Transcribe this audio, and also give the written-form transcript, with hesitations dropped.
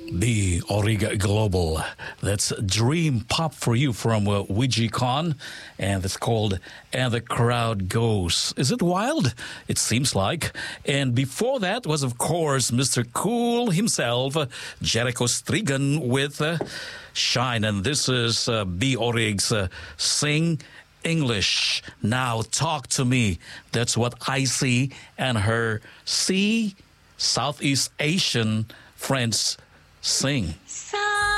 The Origa Global. That's Dream Pop for you from WijiCon, and it's called And the Crowd Goes. Is it wild? It seems like. And before that was, of course, Mr. Cool himself, Jericho Strigan with Shine. And this is B. Orig's Sing English. Now talk to me. That's what I see and her see Southeast Asian friends sing.